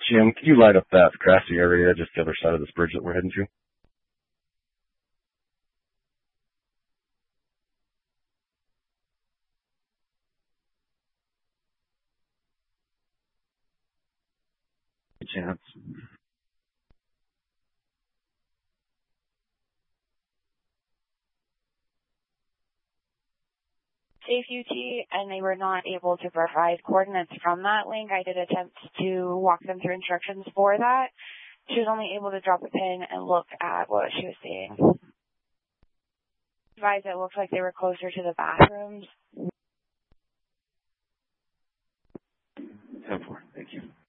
Jim, can you light up that grassy area just the other side of this bridge that we're heading to? Good chance. Safe UT, and they were not able to provide coordinates from that link. I did attempt to walk them through instructions for that. She was only able to drop a pin and look at what she was seeing. Advised it looks like they were closer to the bathrooms. 10-4, thank you.